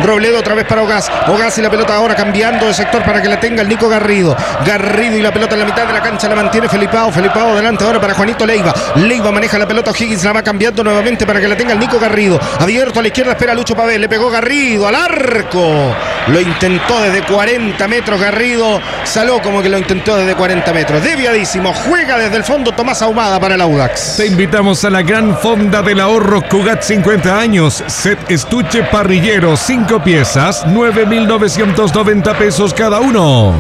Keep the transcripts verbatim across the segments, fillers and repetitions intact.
Robledo otra vez para Ogaz. Ogaz y la pelota ahora cambiando de sector para que la tenga el Nico Garrido. Garrido y la pelota en la mitad de la cancha la mantiene Felipao. Felipao adelante ahora para Juanito Leiva. Leiva maneja la pelota, Higgins la va cambiando nuevamente para que la tenga el Nico Garrido. Abierto a la izquierda, espera Lucho Pavés. Le pegó Garrido al arco. Lo intentó desde cuarenta metros Garrido. Saló como que lo intentó desde cuarenta metros. Deviadísimo. Juega desde el fondo Tomás Ahumada para el Audax. Te invitamos a la gran fonda del ahorro Cugat cincuenta años. Set estuche parrillero, cinco piezas, nueve mil novecientos noventa pesos cada uno.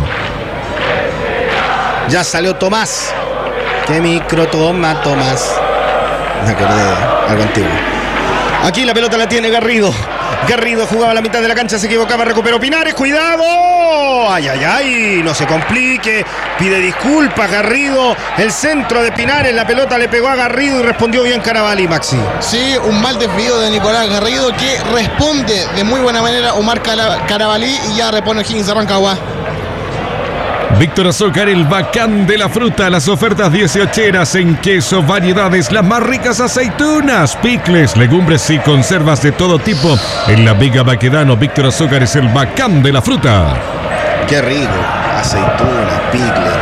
Ya salió Tomás. Qué micro toma Tomás. Me acordé de algo antiguo. Aquí la pelota la tiene Garrido. Garrido jugaba a la mitad de la cancha, se equivocaba, recuperó Pinares, ¡cuidado! ¡Ay, ay, ay! No se complique, pide disculpas Garrido, el centro de Pinares, la pelota le pegó a Garrido y respondió bien Carabalí, Maxi. Sí, un mal desvío de Nicolás Garrido que responde de muy buena manera Omar Carabalí y ya repone Higgins de Rancagua. Víctor Azúcar, el bacán de la fruta, las ofertas dieciocheras en queso, variedades, las más ricas aceitunas, picles, legumbres y conservas de todo tipo. En la Vega Baquedano, Víctor Azúcar es el bacán de la fruta. Qué rico, aceitunas, picles.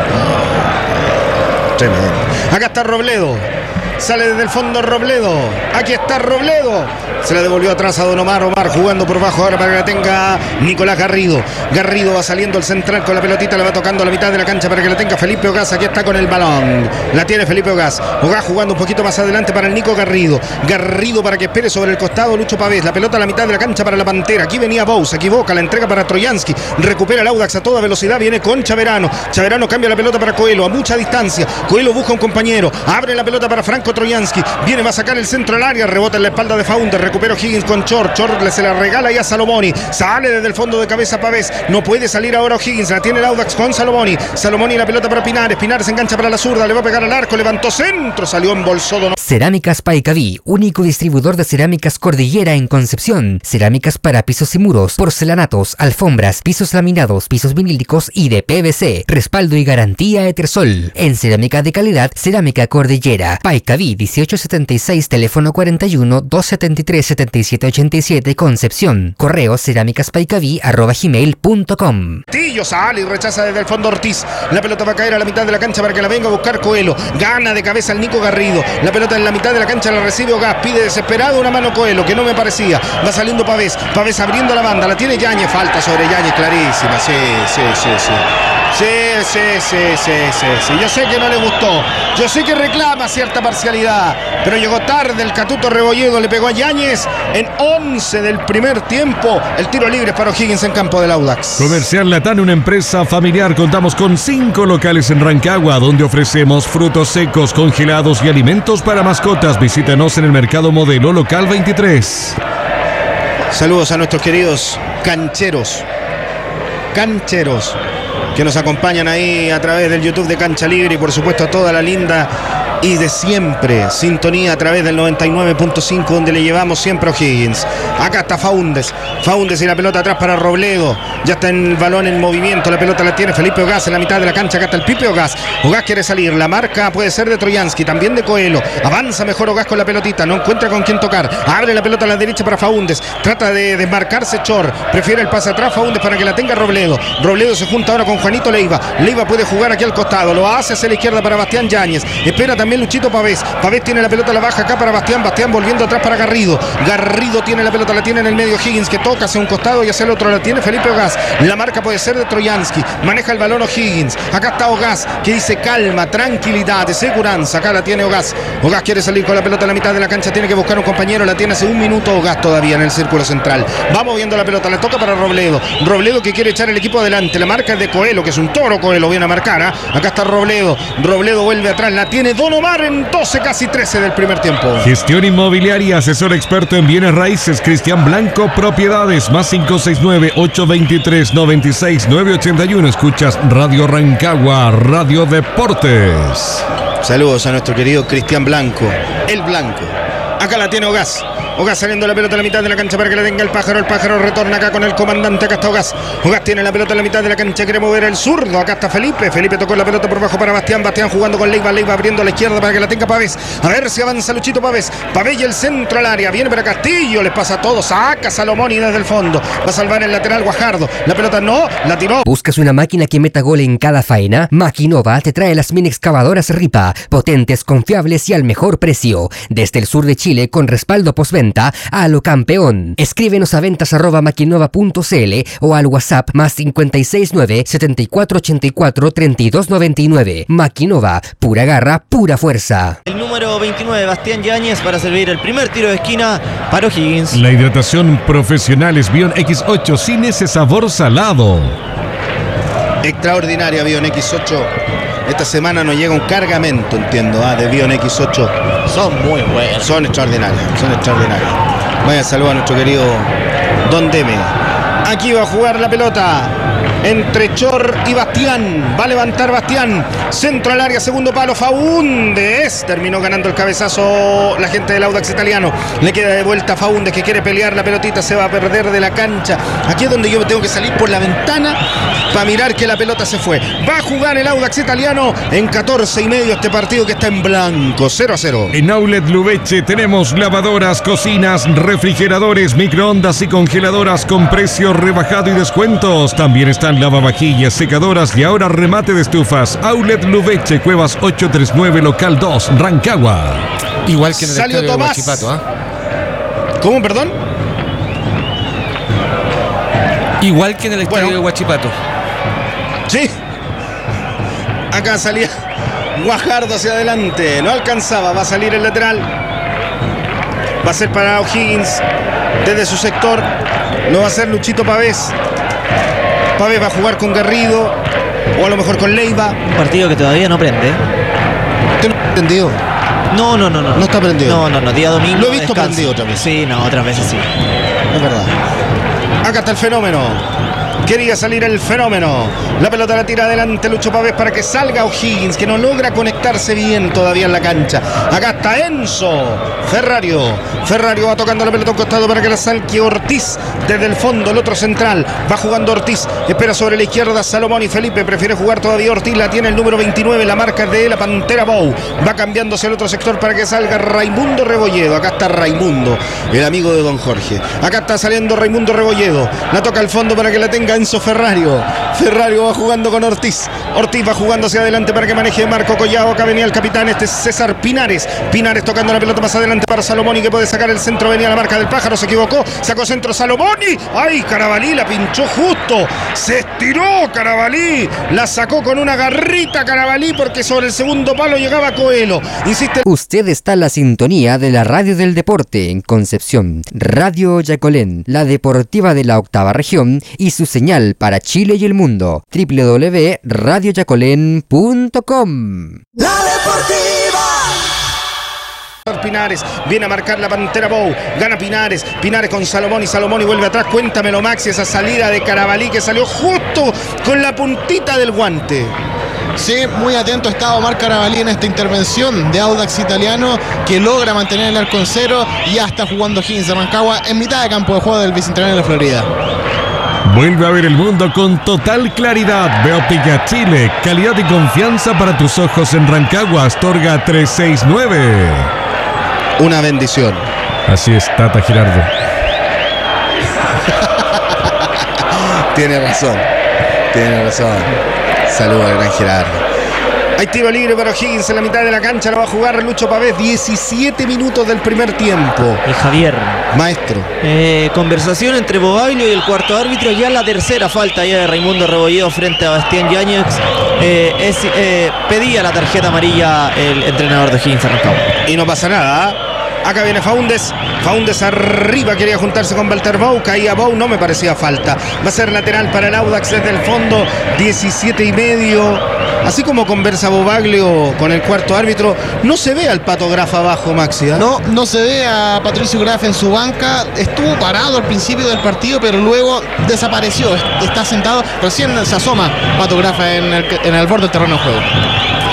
Oh, tremendo. Acá está Robledo. Sale desde el fondo Robledo. Aquí está Robledo. Se la devolvió atrás a Don Omar. Omar jugando por bajo ahora para que la tenga Nicolás Garrido. Garrido va saliendo el central con la pelotita. La va tocando a la mitad de la cancha para que la tenga Felipe Ogaz. Aquí está con el balón. La tiene Felipe Ogaz. Ogaz jugando un poquito más adelante para el Nico Garrido. Garrido para que espere sobre el costado Lucho Pavés. La pelota a la mitad de la cancha para la Pantera. Aquí venía Bou. Se equivoca. La entrega para Troyansky. Recupera el Audax a toda velocidad. Viene con Chaverano. Chaverano cambia la pelota para Coelho a mucha distancia. Coelho busca un compañero. Abre la pelota para Franco Troyansky. Viene, va a sacar el centro al área. Rebota en la espalda de Founder. Recupera Higgins con Chor. Chor se la regala ya a Salomoni. Sale desde el fondo de cabeza Pavés. No puede salir ahora Higgins. La tiene el Audax con Salomoni. Salomoni la pelota para Pinares. Pinares se engancha para la zurda. Le va a pegar al arco. Levantó centro. Salió embolsado. No. Cerámicas Paicaví, único distribuidor de cerámicas Cordillera en Concepción. Cerámicas para pisos y muros, porcelanatos, alfombras, pisos laminados, pisos vinílicos y de P V C. Respaldo y garantía Etersol. En cerámica de calidad, Cerámica Cordillera. Paicaví dieciocho setenta y seis, teléfono cuarenta y uno, doscientos setenta y tres, setenta y siete ochenta y siete, Concepción. Correo cerámicaspaicaví arroba gmail punto com. Tillo sale y rechaza desde el fondo Ortiz. La pelota va a caer a la mitad de la cancha para que la venga a buscar Coelho. Gana de cabeza el Nico Garrido. La pelota en la mitad de la cancha la recibe Ogaz. Pide desesperado una mano Coelho, que no me parecía. Va saliendo Pavés. Pavés abriendo la banda. La tiene Yáñez. Falta sobre Yáñez clarísima. Sí, sí, sí, sí. Sí, sí, sí, sí, sí, sí. Yo sé que no le gustó. Yo sé que reclama cierta parcialidad. Pero llegó tarde el Catuto Rebolledo. Le pegó a Yáñez en once del primer tiempo. El tiro libre para O'Higgins en campo del Audax. Comercial Latán, una empresa familiar. Contamos con cinco locales en Rancagua, donde ofrecemos frutos secos, congelados y alimentos para mascotas. Visítanos en el Mercado Modelo Local veintitrés. Saludos a nuestros queridos cancheros. Cancheros. Que nos acompañan ahí a través del YouTube de Cancha Libre y por supuesto a toda la linda y de siempre sintonía a través del noventa y nueve punto cinco, donde le llevamos siempre a O'Higgins. Acá está Faúndez. Faúndez y la pelota atrás para Robledo. Ya está en el balón en movimiento. La pelota la tiene Felipe Ogaz en la mitad de la cancha. Acá está el Pipe Ogaz. Ogaz quiere salir. La marca puede ser de Troyansky, también de Coelho. Avanza mejor Ogaz con la pelotita. No encuentra con quién tocar. Abre la pelota a la derecha para Faúndez. Trata de desmarcarse Chor. Prefiere el pase atrás Faúndez para que la tenga Robledo. Robledo se junta ahora con Juanito Leiva. Leiva puede jugar aquí al costado. Lo hace hacia la izquierda para Bastián Yáñez. Espera también Luchito Pavés. Pavés tiene la pelota, la baja acá para Bastián. Bastián volviendo atrás para Garrido. Garrido tiene la pelota, la tiene en el medio Higgins, que toca hacia un costado y hacia el otro la tiene Felipe Ogaz. La marca puede ser de Troyansky. Maneja el balón O'Higgins. Acá está Ogaz, que dice calma, tranquilidad, seguranza. Acá la tiene Ogaz. Ogaz quiere salir con la pelota a la mitad de la cancha. Tiene que buscar un compañero. La tiene hace un minuto Ogaz todavía en el círculo central. Va moviendo la pelota. Le toca para Robledo. Robledo que quiere echar el equipo adelante. La marca es de Coelho, que es un toro. Coelho viene a marcar. ¿eh? Acá está Robledo. Robledo vuelve atrás. La tiene Don Omar en doce, casi trece del primer tiempo. Gestión inmobiliaria, asesor experto en bienes raíces, Cristian Blanco Propiedades, más cinco seis nueve, ocho dos tres, nueve seis nueve ocho uno. Escuchas Radio Rancagua, Radio Deportes. Saludos a nuestro querido Cristian Blanco, el Blanco. Acá la tiene Ogaz. Ogas saliendo la pelota a la mitad de la cancha para que la tenga el Pájaro. El Pájaro retorna acá con el comandante. Acá está Ogas. Ogas tiene la pelota en la mitad de la cancha. Quiere mover el zurdo. Acá está Felipe. Felipe tocó la pelota por bajo para Bastián. Bastián jugando con Leiva. Leiva abriendo a la izquierda para que la tenga Pavés. A ver si avanza Luchito Pavés. Pavés y el centro al área. Viene para Castillo. Les pasa a todos. Saca Salomón y desde el fondo. Va a salvar el lateral Guajardo. La pelota no. La tiró. ¿Buscas una máquina que meta gol en cada faena? Maquinova te trae las mini excavadoras Ripa. Potentes, confiables y al mejor precio. Desde el sur de Chile con respaldo postventa a lo campeón. Escríbenos a ventas arroba maquinova punto cl o al WhatsApp más cinco seis nueve, siete cuatro ocho cuatro, tres dos nueve nueve. Maquinova, pura garra, pura fuerza. El número veintinueve, Bastián Yáñez, para servir el primer tiro de esquina para O'Higgins. La hidratación profesional es Bion X ocho sin ese sabor salado. Extraordinaria Bion X ocho. Esta semana nos llega un cargamento, entiendo, ¿ah? de Bion X ocho. Son muy buenos. Son extraordinarias, son extraordinarias. Vaya saludo a nuestro querido Don Deme. Aquí va a jugar la pelota entre Chor y Bastián. Va a levantar Bastián. Centro al área, segundo palo. Faúndez. Terminó ganando el cabezazo la gente del Audax italiano. Le queda de vuelta a Faúndez, que quiere pelear la pelotita. Se va a perder de la cancha. Aquí es donde yo tengo que salir por la ventana para mirar que la pelota se fue. Va a jugar el Audax italiano en catorce y medio este partido que está en blanco. cero a cero. En Outlet Lubeche tenemos lavadoras, cocinas, refrigeradores, microondas y congeladoras con precio rebajado y descuentos. También están lavavajillas, secadoras y ahora remate de estufas. Outlet Lubeche, Cuevas ochocientos treinta y nueve, local dos, Rancagua. Igual que en el Salió estadio de Tomás. Huachipato, ¿ah? ¿Cómo, perdón? Igual que en el estadio Bueno. de Huachipato. Sí. Acá salía Guajardo hacia adelante. No alcanzaba. Va a salir el lateral. Va a ser para O'Higgins desde su sector. Lo va a hacer Luchito Pavés. Pavés va a jugar con Garrido. O a lo mejor con Leiva. Un partido que todavía no prende. ¿Usted no ha prendido? No, no, no, no. No está prendido. No, no, no. Día domingo. Lo he visto descanso. prendido otra vez. Sí, no, otras veces sí. Es verdad. Acá está el fenómeno. Quería salir el fenómeno. La pelota la tira adelante Lucho Pavés para que salga O'Higgins, que no logra conectarse bien todavía en la cancha. Acá está Enzo Ferrario. Ferrario va tocando la pelota a un costado para que la salque Ortiz desde el fondo, el otro central. Va jugando Ortiz. Espera sobre la izquierda Salomón y Felipe. Prefiere jugar todavía Ortiz. La tiene el número veintinueve. La marca de la Pantera Bou. Va cambiándose el otro sector para que salga Raimundo Rebolledo. Acá está Raimundo, el amigo de Don Jorge. Acá está saliendo Raimundo Rebolledo. La toca al fondo para que la tenga Enzo Ferrario. Ferrario va jugando con Ortiz. Ortiz va jugando hacia adelante para que maneje Marco Collado. Acá venía el capitán, este es César Pinares. Pinares tocando la pelota más adelante para Salomoni, que puede sacar el centro. Venía la marca del Pájaro, se equivocó. Sacó centro Salomoni. ¡Ay, Carabalí! La pinchó justo. Se estiró Carabalí. La sacó con una garrita Carabalí porque sobre el segundo palo llegaba Coelho. Insiste. Usted está en la sintonía de la Radio del Deporte en Concepción. Radio Yacolén, la deportiva de la octava región y su señal para Chile y el mundo. doble u doble u doble u punto radio yacolén punto com. La Deportiva. Pinares viene a marcar la Pantera Bou. Gana Pinares. Pinares con Salomón y Salomón y vuelve atrás. Cuéntamelo, Maxi, esa salida de Carabalí que salió justo con la puntita del guante. Sí, muy atento ha estado Omar Carabalí en esta intervención de Audax italiano, que logra mantener el arco en cero y ya está jugando Higgins de Rancagua en mitad de campo de juego del Bicentenario de la Florida. Vuelve a ver el mundo con total claridad. Ve Óptica Chile, calidad y confianza para tus ojos en Rancagua, Astorga trescientos sesenta y nueve. Una bendición. Así es, Tata Girardo. Tiene razón. Tiene razón. Saludos al gran Gerardo. Hay tiro libre para O'Higgins en la mitad de la cancha. Lo va a jugar Lucho Pavés. diecisiete minutos del primer tiempo. El Javier. Maestro. Eh, conversación entre Bobaglio y el cuarto árbitro. Ya la tercera falta ya de Raimundo Rebolledo frente a Bastián Yáñez. Eh, es, eh, pedía la tarjeta amarilla el entrenador de O'Higgins Rancagua. Y no pasa nada. Acá viene Faúndez. Faúndez arriba, quería juntarse con Walter Bou. Caía Bou, no me parecía falta. Va a ser lateral para el Audax desde el fondo. diecisiete y medio. Así como conversa Bobaglio con el cuarto árbitro, no se ve al Pato Graf abajo, Maxi, ¿eh? No, no se ve a Patricio Graf en su banca. Estuvo parado al principio del partido, pero luego desapareció. Está sentado. Recién se asoma Pato Graf en el, en el borde del terreno de juego.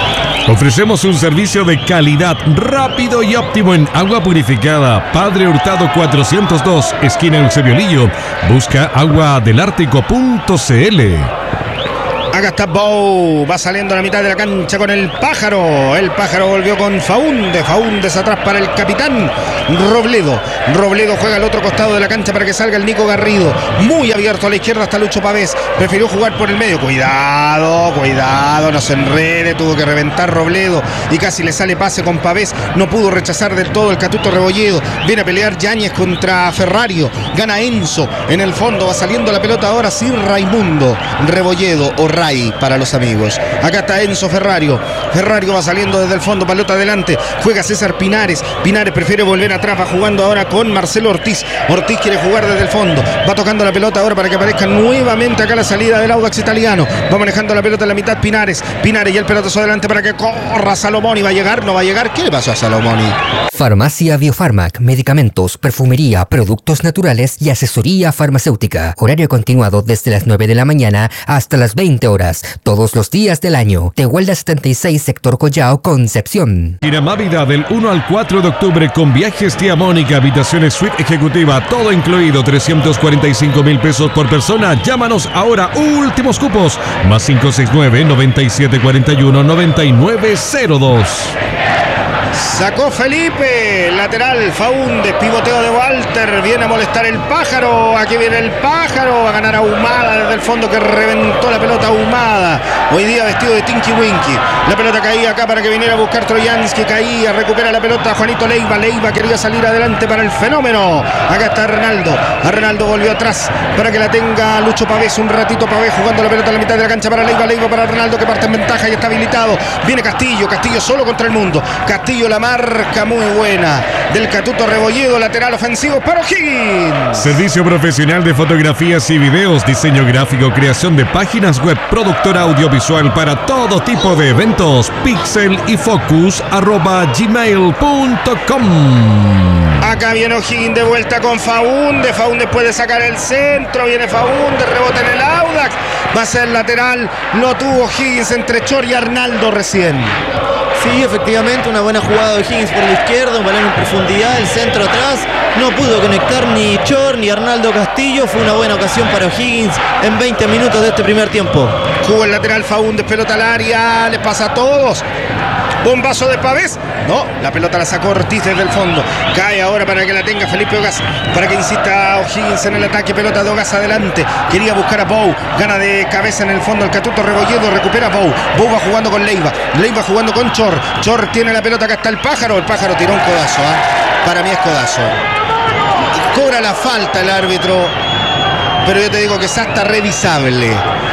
Ofrecemos un servicio de calidad, rápido y óptimo en agua purificada. Padre Hurtado cuatrocientos dos, esquina Eusebio Lillo. Busca agua del ártico punto c l. Acá está Bou, va saliendo a la mitad de la cancha con el Pájaro. El Pájaro volvió con Faúndez. Faúndez atrás para el capitán Robledo. Robledo juega al otro costado de la cancha para que salga el Nico Garrido. Muy abierto a la izquierda hasta Lucho Pavés. Prefirió jugar por el medio. Cuidado, cuidado, no se enrede. Tuvo que reventar Robledo y casi le sale pase con Pavés. No pudo rechazar del todo el Catuto Rebolledo. Viene a pelear Yáñez contra Ferrario. Gana Enzo. En el fondo va saliendo la pelota ahora sí Raimundo Rebolledo o Ray para los amigos. Acá está Enzo Ferrario. Ferrario va saliendo desde el fondo, pelota adelante. Juega César Pinares. Pinares prefiere volver atrás, va jugando ahora con Marcelo Ortiz. Ortiz quiere jugar desde el fondo. Va tocando la pelota ahora para que aparezca nuevamente acá la salida del Audax Italiano. Va manejando la pelota en la mitad Pinares. Pinares y el pelotazo adelante para que corra Salomoni. ¿Va a llegar? ¿No va a llegar? ¿Qué le pasó a Salomoni? Farmacia Biofarmac, medicamentos, perfumería, productos naturales y asesoría farmacéutica. Horario continuado desde las nueve de la mañana hasta las veinte horas, todos los días del año. Tehuelda setenta y seis, sector Collao, Concepción. Iramávida del uno al cuatro de octubre con viajes Tía Mónica, habitaciones suite ejecutiva, todo incluido, trescientos cuarenta y cinco mil pesos por persona. Llámanos ahora, últimos cupos, más cinco seis nueve, noventa y siete cuarenta y uno, noventa y nueve cero dos. Sacó Felipe, lateral, Faúndez, pivoteo de Walter, viene a molestar el Pájaro, aquí viene el Pájaro, a ganar Ahumada desde el fondo que reventó la pelota Ahumada, hoy día vestido de Tinky Winky, la pelota caía acá para que viniera a buscar Troyansky, caía, recupera la pelota Juanito Leiva, Leiva quería salir adelante para el fenómeno, acá está Arnaldo, Arnaldo volvió atrás para que la tenga Lucho Pavés, un ratito Pavés jugando la pelota en la mitad de la cancha para Leiva, Leiva para Arnaldo que parte en ventaja y está habilitado, viene Castillo, Castillo solo contra el mundo, Castillo la marca muy buena del Catuto Rebolledo, lateral ofensivo para O'Higgins. Servicio profesional de fotografías y videos, diseño gráfico, creación de páginas web, productora audiovisual para todo tipo de eventos. Pixel y Focus arroba gmail punto com. Acá viene O'Higgins de vuelta con Faúndez. Faúndez puede sacar el centro. Viene Faúndez, rebota en el Audax. Va a ser lateral. Lo tuvo O'Higgins entre Chor y Arnaldo recién. Sí, efectivamente, una buena jugada de O'Higgins por la izquierda, un balón en profundidad, el centro atrás. No pudo conectar ni Chor ni Arnaldo Castillo. Fue una buena ocasión para O'Higgins en veinte minutos de este primer tiempo. Jugó el lateral Faúndez, pelota al área. Les pasa a todos. Bombazo de Pavés. No, la pelota la sacó Ortiz desde el fondo. Cae ahora para que la tenga Felipe Ogas. Para que insista O'Higgins en el ataque. Pelota de Ogas adelante. Quería buscar a Bou. Gana de cabeza en el fondo el Catuto Rebolledo. Recupera a Bou. Bou va jugando con Leiva. Leiva jugando con Chor. Chor tiene la pelota. Acá está el Pájaro. El Pájaro tiró un codazo. ¿eh? Para mí es codazo. Cobra la falta el árbitro. Pero yo te digo que es hasta revisable.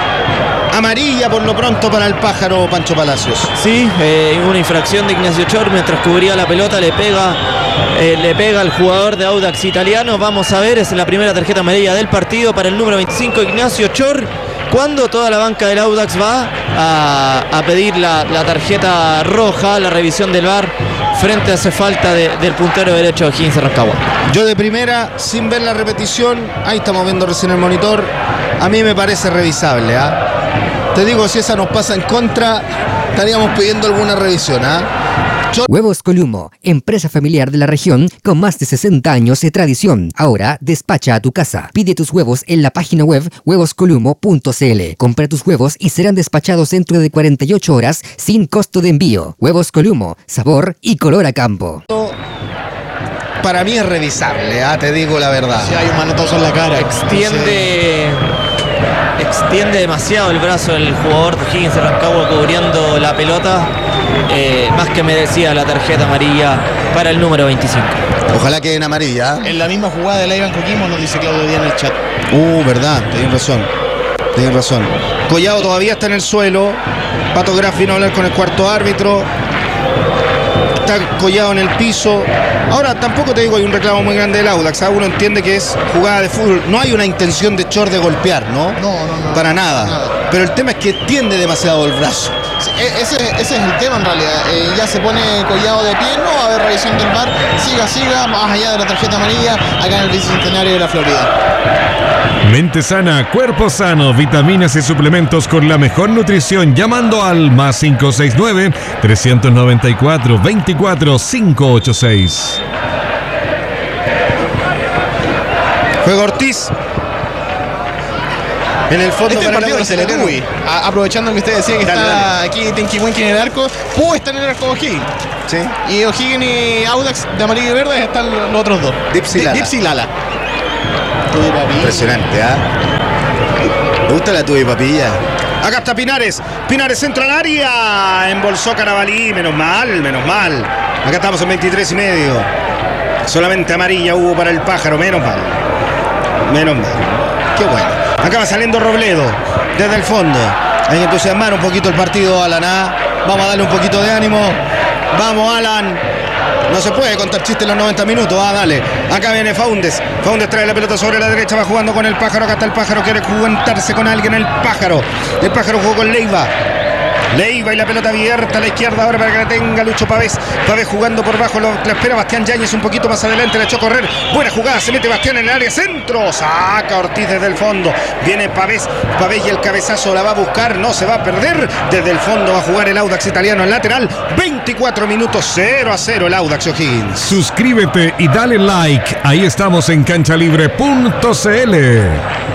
Amarilla por lo pronto para el Pájaro, Pancho Palacios. Sí, eh, una infracción de Ignacio Chor mientras cubría la pelota, le pega, eh, le pega al jugador de Audax Italiano. Vamos a ver, es la primera tarjeta amarilla del partido para el número veinticinco, Ignacio Chor. Cuando toda la banca del Audax va a, a pedir la, la tarjeta roja, la revisión del V A R frente a esa falta de, del puntero derecho de O'Higgins Rancagua. Yo de primera, sin ver la repetición, ahí estamos viendo recién el monitor, a mí me parece revisable. ¿eh? Te digo, si esa nos pasa en contra, estaríamos pidiendo alguna revisión. ¿eh? Yo... Huevos Columo, empresa familiar de la región con más de sesenta años de tradición. Ahora despacha a tu casa. Pide tus huevos en la página web huevos columo punto c l. Compra tus huevos y serán despachados dentro de cuarenta y ocho horas sin costo de envío. Huevos Columo, sabor y color a campo. Para mí es revisable, ¿eh? Te digo la verdad. Si hay un manotazo en la cara. Extiende... Extiende demasiado el brazo del jugador de O'Higgins Rancagua cubriendo la pelota. Eh, más que merecía la tarjeta amarilla para el número veinticinco. Ojalá quede en amarilla. En la misma jugada de Leiva en Coquimbo, nos dice Claudio Díaz en el chat. Uh, verdad, tenés razón. Tenés razón. Collado todavía está en el suelo. Pato Graffi no hablar con el cuarto árbitro. Está Collado en el piso. Ahora tampoco te digo hay un reclamo muy grande del Audax. Uno entiende que es jugada de fútbol. No hay una intención de Chor de golpear, ¿no? No, no, no. Para nada. nada. Pero el tema es que tiende demasiado el brazo. Sí, ese, ese es el tema en realidad. Eh, ya se pone Collado de pie, no va a haber revisión del V A R. Siga, siga, más allá de la tarjeta amarilla, acá en el Bicentenario de la Florida. Mente sana, cuerpo sano, vitaminas y suplementos con la mejor nutrición, llamando al más cinco seis nueve, tres nueve cuatro, dos cuatro cinco ocho seis. Juega Ortiz. En el fondo Este para partido el se le tuvo. A- aprovechando que usted decía que Dale, está dale. aquí Tinky Winky en el arco, pudo estar en el arco O'Higgins. Sí. Y O'Higgins y Audax de amarillo y verde están los otros dos. Dips y Di- Lala. Dips y Lala. Impresionante, ¿ah? ¿Me gusta la tuya y papilla? Acá está Pinares. Pinares entra al área. Embolsó Carabalí. Menos mal, menos mal. Acá estamos en veintitrés y medio. Solamente amarilla hubo para el pájaro. Menos mal. Menos mal. Qué bueno. Acá va saliendo Robledo. Desde el fondo. Hay que entusiasmar un poquito el partido, Alan. ¿ah? Vamos a darle un poquito de ánimo. Vamos, Alan. No se puede contar chistes en los noventa minutos. Ah, dale. Acá viene Faundes. Faundes trae la pelota sobre la derecha. Va jugando con el pájaro. Acá está el pájaro. Quiere juntarse con alguien. El pájaro. El pájaro jugó con Leiva. Leiva y la pelota abierta a la izquierda ahora para que la tenga Lucho Pavés. Pavés jugando por bajo. Lo, la espera Bastián Yáñez un poquito más adelante. Le echó a correr. Buena jugada. Se mete Bastián en el área. Centro. Saca Ortiz desde el fondo. Viene Pavés. Pavés y el cabezazo la va a buscar. No se va a perder. Desde el fondo va a jugar el Audax italiano en lateral. veinticuatro minutos. cero a cero el Audax O'Higgins. Suscríbete y dale like. Ahí estamos en cancha libre punto c l.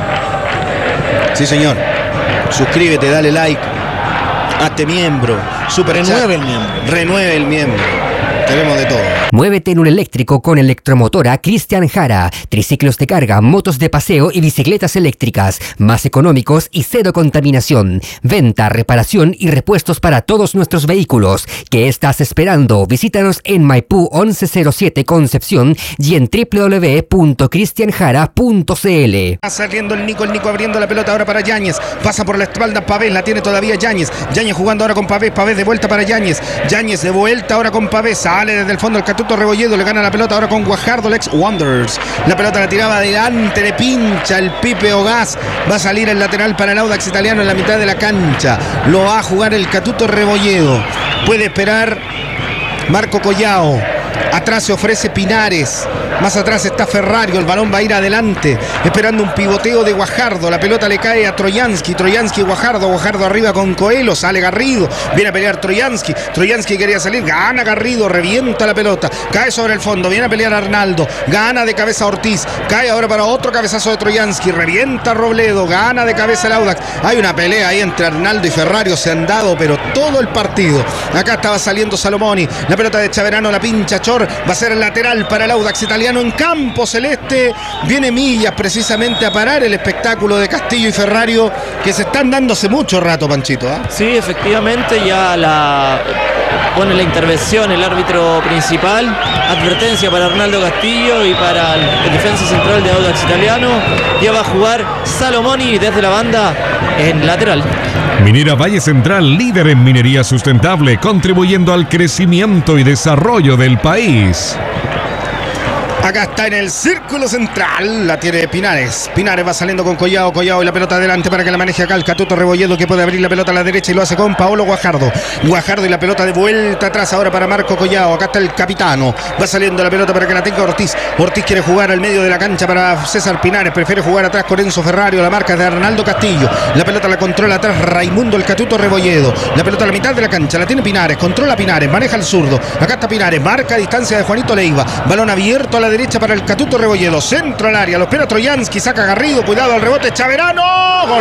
Sí, señor. Suscríbete, dale like. Hazte miembro. Super Renueve el miembro. Renueve el miembro. Tenemos de todo. Muévete en un eléctrico con Electromotora Cristian Jara. Triciclos de carga, motos de paseo y bicicletas eléctricas. Más económicos y cero contaminación. Venta, reparación y repuestos para todos nuestros vehículos. ¿Qué estás esperando? Visítanos en Maipú once cero siete Concepción y en w w w punto cristian jara punto c l. Va saliendo el Nico, el Nico abriendo la pelota ahora para Yáñez. Pasa por la espalda Pavés, la tiene todavía Yáñez. Yáñez jugando ahora con Pavés, Pavés de vuelta para Yáñez. Yáñez de vuelta ahora con Pavés. Sale desde el fondo el Catuto Rebolledo, le gana la pelota ahora con Guajardo, el ex Wanderers. La pelota la tiraba adelante, le pincha el Pipe Ogaz. Va a salir el lateral para el Audax italiano en la mitad de la cancha. Lo va a jugar el Catuto Rebolledo. Puede esperar Marco Collao. Atrás se ofrece Pinares. Más atrás está Ferrario. El balón va a ir adelante. Esperando un pivoteo de Guajardo. La pelota le cae a Troyansky. Troyansky, Guajardo. Guajardo arriba con Coelho. Sale Garrido. Viene a pelear Troyansky. Troyansky quería salir. Gana Garrido. Revienta la pelota. Cae sobre el fondo. Viene a pelear Arnaldo. Gana de cabeza Ortiz. Cae ahora para otro cabezazo de Troyansky. Revienta Robledo. Gana de cabeza el Audax. Hay una pelea ahí entre Arnaldo y Ferrario. Se han dado, pero todo el partido. Acá estaba saliendo Salomoni. La pelota de Chaverano la pincha Chor. Va a ser el lateral para el Audax italiano en campo celeste. Viene Millas precisamente a parar el espectáculo de Castillo y Ferrario que se están dando hace mucho rato, Panchito. ¿eh? Sí, efectivamente, ya la pone la intervención el árbitro principal. Advertencia para Arnaldo Castillo y para el, el defensa central de Audax italiano. Ya va a jugar Salomoni desde la banda en lateral. Minera Valle Central, líder en minería sustentable, contribuyendo al crecimiento y desarrollo del país. Acá está en el círculo central. La tiene Pinares. Pinares va saliendo con Collao. Collao y la pelota adelante para que la maneje acá el Catuto Rebolledo, que puede abrir la pelota a la derecha y lo hace con Paolo Guajardo. Guajardo y la pelota de vuelta atrás ahora para Marco Collao. Acá está el capitano. Va saliendo la pelota para que la tenga Ortiz. Ortiz quiere jugar al medio de la cancha para César Pinares. Prefiere jugar atrás con Enzo Ferrario. La marca de Arnaldo Castillo. La pelota la controla atrás Raimundo el Catuto Rebolledo. La pelota a la mitad de la cancha. La tiene Pinares. Controla Pinares. Maneja el zurdo. Acá está Pinares. Marca a distancia de Juanito Leiva. Balón abierto a la derecha para el Catuto Rebolledo, centro al área, lo espera Troyansky, saca Garrido, cuidado al rebote, Chaverano, gol.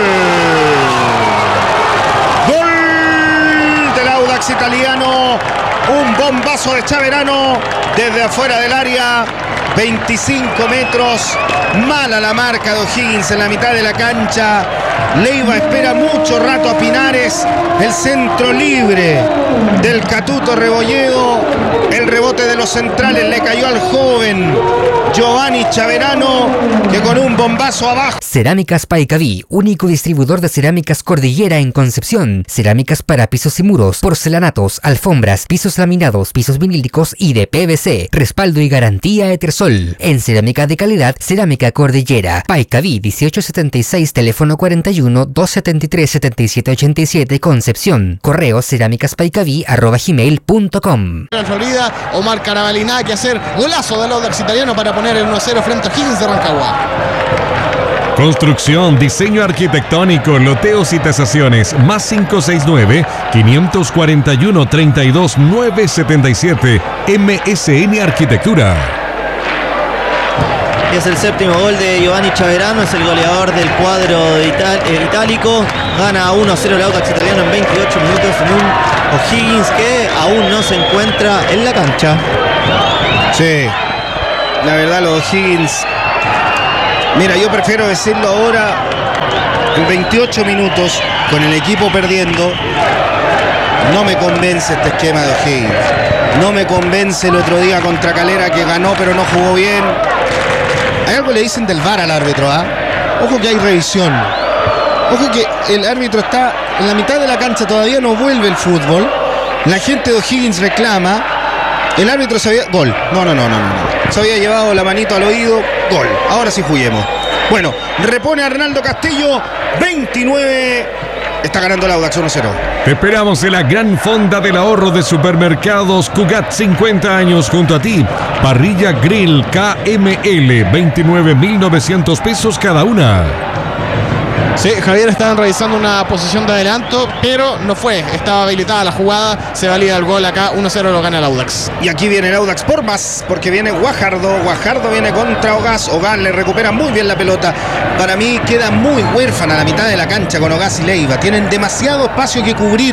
Gol del Audax italiano, un bombazo de Chaverano desde afuera del área, veinticinco metros, mala la marca de O'Higgins en la mitad de la cancha. Leiva espera mucho rato a Pinares, el centro libre del Catuto Rebolledo, el rebote de los centrales le cayó al joven Giovanni Chaverano, que con un bombazo abajo. Cerámicas Paicaví, único distribuidor de cerámicas Cordillera en Concepción. Cerámicas para pisos y muros, porcelanatos, alfombras, pisos pisos laminados, pisos vinílicos y de P V C. Respaldo y garantía Etersol. En cerámica de calidad, Cerámica Cordillera. Paicaví dieciocho setenta y seis, teléfono cuarenta y uno, doscientos setenta y tres, setenta y siete ochenta y siete, Concepción. Correo cerámicaspaicaví arroba gmail punto com. En Florida, Omar Carabalí, nada que hacer. Golazo del Audax Italiano para poner el uno a cero frente a Higgins de Rancagua. Construcción, diseño arquitectónico, loteos y tasaciones. Más cinco seis nueve, cinco cuatro uno, treinta y dos, novecientos setenta y siete. M S N Arquitectura. Es el séptimo gol de Giovanni Chaverano, es el goleador del cuadro ital- eh, itálico. Gana uno a cero el Audax Italiano en veintiocho minutos en un O'Higgins que aún no se encuentra en la cancha. Sí, la verdad los O'Higgins. Mira, yo prefiero decirlo ahora, en veintiocho minutos, con el equipo perdiendo, no me convence este esquema de O'Higgins. No me convence el otro día contra Calera, que ganó pero no jugó bien. Hay algo le dicen del V A R al árbitro, ¿ah? ¿eh? Ojo que hay revisión. Ojo que el árbitro está en la mitad de la cancha, todavía no vuelve el fútbol. La gente de O'Higgins reclama. El árbitro se había... Gol. No, no, no, no, no. Se había llevado la manito al oído. Gol. Ahora sí juguemos. Bueno, repone Arnaldo Castillo. veintinueve. Está ganando el Audax uno cero. Te esperamos en la gran fonda del ahorro de supermercados Cugat, cincuenta años junto a ti. Parrilla Grill K M L, veintinueve mil novecientos pesos cada una. Sí, Javier, estaban revisando una posición de adelanto, pero no fue. Estaba habilitada la jugada, se valida el gol acá, uno cero lo gana el Audax. Y aquí viene el Audax por más, porque viene Guajardo. Guajardo viene contra Ogaz. Ogaz le recupera muy bien la pelota. Para mí queda muy huérfana la mitad de la cancha con Ogaz y Leiva. Tienen demasiado espacio que cubrir.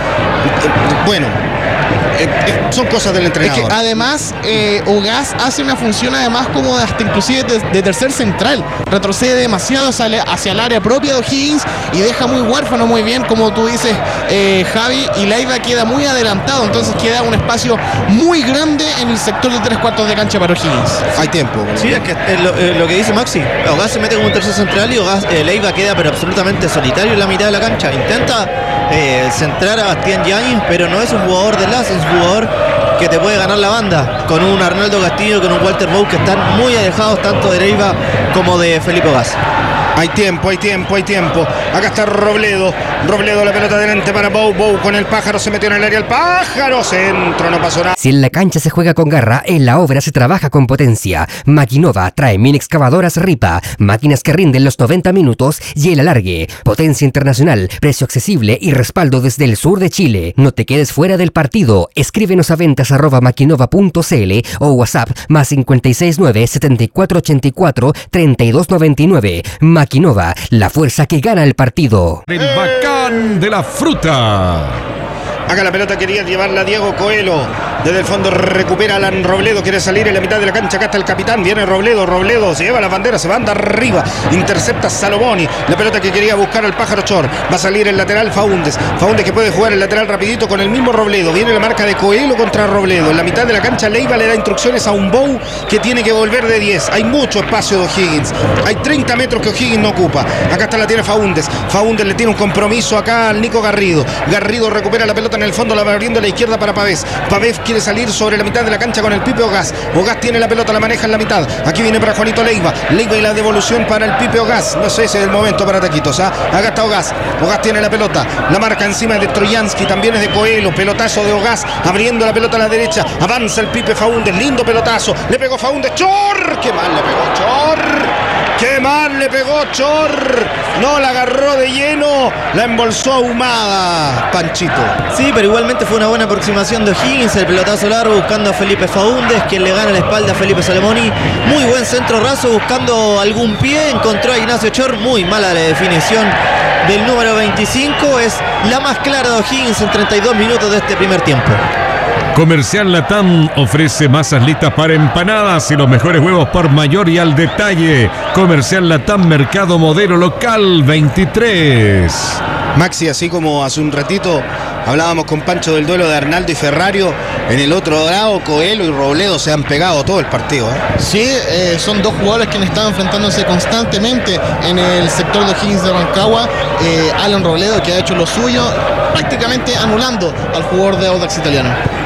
Bueno, eh, eh, son cosas del entrenador. Es que además eh, Ogaz hace una función además como de hasta inclusive de, de tercer central. Retrocede demasiado hacia, hacia el área propia de O'Higgins y deja muy huérfano muy bien, como tú dices, eh, Javi, y Leiva queda muy adelantado, entonces queda un espacio muy grande en el sector de tres cuartos de cancha para O'Higgins. Hay tiempo. Sí, es que es lo, eh, lo que dice Maxi. Ogaz se mete como un tercer central y Ogaz, eh, Leiva queda pero absolutamente solitario en la mitad de la cancha. Intenta eh, centrar a Bastián Yáñez, pero no es un jugador de las, es un jugador que te puede ganar la banda, con un Arnaldo Castillo, con un Walter Bou, que están muy alejados tanto de Leiva como de Felipe Ogaz. Hay tiempo, hay tiempo, hay tiempo. Acá está Robledo. Robledo, la pelota delante para Bou. Bou con el pájaro, se metió en el área el pájaro. Centro, no pasó nada. Si en la cancha se juega con garra, en la obra se trabaja con potencia. Maquinova trae mini excavadoras Ripa, máquinas que rinden los noventa minutos y el alargue. Potencia internacional, precio accesible y respaldo desde el sur de Chile. No te quedes fuera del partido. Escríbenos a ventas arroba maquinova punto cl o WhatsApp más cinco seis nueve, setenta y cuatro ochenta y cuatro, treinta y dos noventa y nueve. Maquinova, la fuerza que gana el partido. El bacán de la fruta. Acá la pelota quería llevarla Diego Coelho. Desde el fondo recupera Alan Robledo. Quiere salir en la mitad de la cancha. Acá está el capitán. Viene Robledo. Robledo se lleva la bandera. Se va anda arriba. Intercepta Salomoni. La pelota que quería buscar al pájaro Chor. Va a salir el lateral Faúndez. Faúndez que puede jugar el lateral rapidito con el mismo Robledo. Viene la marca de Coelho contra Robledo. En la mitad de la cancha Leiva le da instrucciones a un Bou que tiene que volver de diez. Hay mucho espacio de O'Higgins. Hay treinta metros que O'Higgins no ocupa. Acá está la tiene Faúndez. Faúndez le tiene un compromiso acá al Nico Garrido. Garrido recupera la pelota en el fondo. La va abriendo a la izquierda para Pavés. Pavés quiere salir sobre la mitad de la cancha con el Pipe Ogaz. Ogaz tiene la pelota, la maneja en la mitad. Aquí viene para Juanito Leiva. Leiva y la devolución para el Pipe Ogaz. No sé si es el momento para Taquitos. ¿ah? Acá está Ogaz. Ogaz tiene la pelota. La marca encima de Troyansky. También es de Coelho. Pelotazo de Ogaz. Abriendo la pelota a la derecha. Avanza el Pipe Faúndez. Lindo pelotazo. Le pegó Faúndez. ¡Chor! ¡Qué mal le pegó Chor! ¡Qué mal le pegó Chor! No la agarró de lleno. La embolsó ahumada, Panchito. Sí, pero igualmente fue una buena aproximación de O'Higgins. El pelotazo largo buscando a Felipe Faúndez, quien le gana la espalda a Felipe Salomoni. Muy buen centro raso buscando algún pie. Encontró a Ignacio Chor. Muy mala la definición del número veinticinco. Es la más clara de O'Higgins en treinta y dos minutos de este primer tiempo. Comercial Latam ofrece masas listas para empanadas y los mejores huevos por mayor y al detalle. Comercial Latam, Mercado Modelo Local veintitrés. Maxi, así como hace un ratito hablábamos con Pancho del duelo de Arnaldo y Ferrario, en el otro lado Coelho y Robledo se han pegado todo el partido. ¿eh? Sí, eh, son dos jugadores que han estado enfrentándose constantemente en el sector de O'Higgins de Rancagua. Eh, Alan Robledo, que ha hecho lo suyo, prácticamente anulando al jugador de Audax Italiano.